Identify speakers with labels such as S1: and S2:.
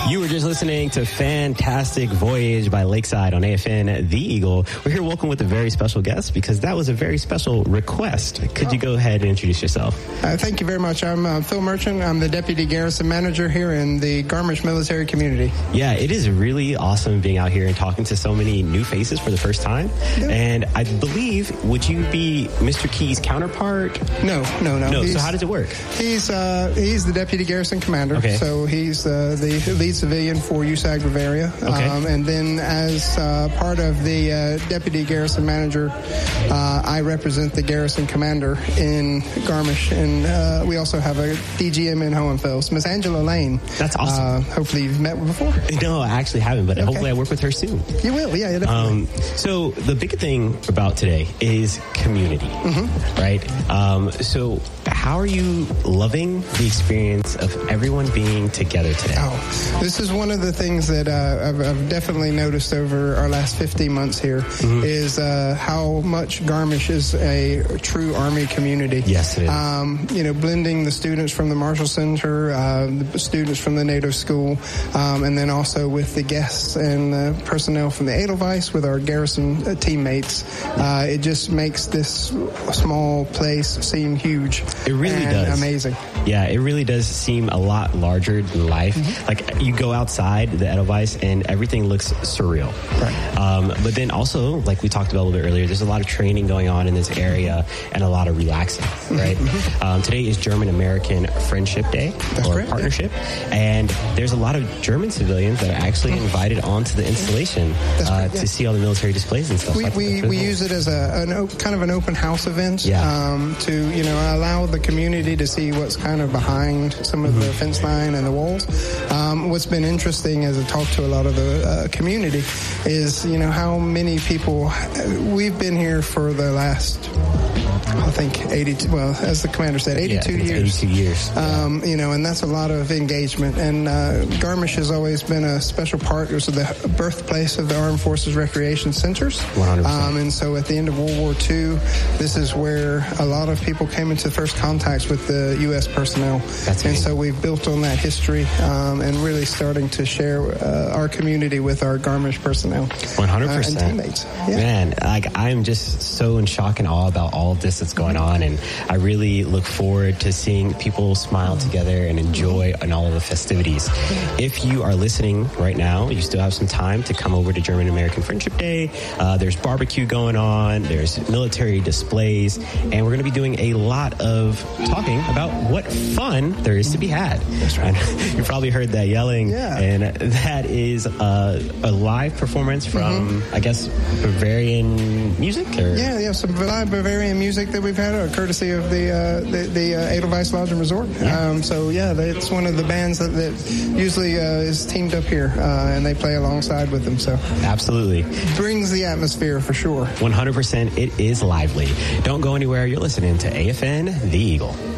S1: You were just listening to Fantastic Voyage by Lakeside on AFN The Eagle. We're here welcome with a very special guest because that was a very special request. Could you go ahead and introduce yourself?
S2: Thank you very much. I'm Phil Merchant. I'm the Deputy Garrison Manager here in the Garmisch military community.
S1: Yeah, it is really awesome being out here and talking to so many new faces for the first time. Yeah. And I believe, would you be Mr. Key's counterpart?
S2: No.
S1: So how does it work?
S2: He's the Deputy Garrison Commander.
S1: Okay.
S2: So he's the lead civilian for USAG Bavaria.
S1: Okay.
S2: And then as part of the Deputy Garrison Manager, I represent the Garrison Commander in Garmisch. And we also have a DGM in Hohenfels, Miss Angela Lane.
S1: That's awesome.
S2: Hopefully you've met her before.
S1: No, I actually haven't, but hopefully I work with her soon.
S2: You will, yeah, definitely.
S1: So the big thing about today is community, right? So how are you loving the experience of everyone being together today?
S2: Oh, this is one of the things that I've definitely noticed over our last 15 months here is how much Garmisch is a true Army community.
S1: Yes, it is.
S2: Blending the students from the Marshall Center, the students from the NATO School, and then also with the guests and the personnel from the Edelweiss with our Garrison teammates. It just makes this small place seem huge.
S1: It really does.
S2: Amazing.
S1: Yeah, it really does seem a lot larger than life. Like you go outside the Edelweiss and everything looks surreal.
S2: Right.
S1: But then also, like we talked about a little bit earlier, there's a lot of training going on in this area and a lot of relaxing, right? Today is German-American Friendship Day or Partnership. Yeah. And there's a lot of German civilians that are actually invited onto the installation to see all the military displays and stuff.
S2: We use it as kind of an open house event to allow the community to see what's kind of behind some of the fence line and the walls. What's been interesting as I talk to a lot of the community is how many people we've been here for the last, I think 82. Well, as the commander said, 82 years.
S1: 82 years.
S2: And that's a lot of engagement. And Garmisch has always been a special part. It was the birthplace of the Armed Forces Recreation Centers.
S1: 100%.
S2: And so at the end of World War II, this is where a lot of people came into first contacts with the U.S. personnel.
S1: That's amazing.
S2: So we've built on that history and really starting to share our community with our Garmisch personnel.
S1: 100%.
S2: And teammates. Yeah.
S1: Man, I'm just so in shock and awe about all of this that's going on, and I really look forward to seeing people smile together and enjoy in all of the festivities. If you are listening right now, you still have some time to come over to German-American Friendship Day. There's barbecue going on, there's military displays, and we're going to be doing a lot of talking about what fun there is to be had.
S2: That's right.
S1: You probably heard that yelling, and that is a live performance from, I guess, Bavarian music? Or?
S2: Yeah, some live Bavarian music that we've had, courtesy of the Edelweiss Lodge and Resort. It's one of the bands that usually is teamed up here, and they play alongside with them. So
S1: absolutely
S2: brings the atmosphere for sure.
S1: 100%. It is lively. Don't go anywhere. You're listening to AFN The Eagle.